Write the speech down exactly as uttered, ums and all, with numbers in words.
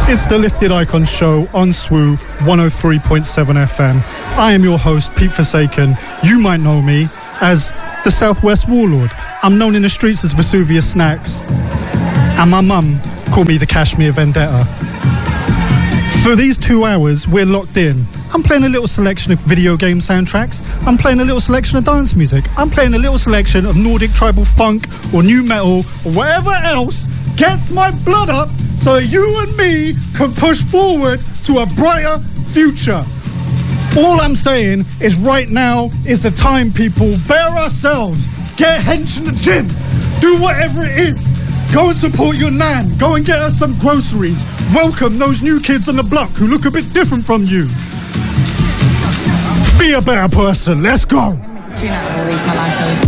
It's the Lifted Icon Show on S W U one oh three point seven F M. I am your host, Pete Forsaken. You might know me as the Southwest Warlord. I'm known in the streets as Vesuvius Snacks. And my mum called me the Kashmir Vendetta. For these two hours, we're locked in. I'm playing a little selection of video game soundtracks. I'm playing a little selection of dance music. I'm playing a little selection of Nordic tribal funk or new metal or whatever else gets my blood up so that you and me can push forward to a brighter future. All I'm saying is right now is the time, people. Bear ourselves. Get hench in the gym. Do whatever it is. Go and support your nan. Go and get us some groceries. Welcome those new kids on the block who look a bit different from you. Be a better person. Let's go. Tune out of all these malakas.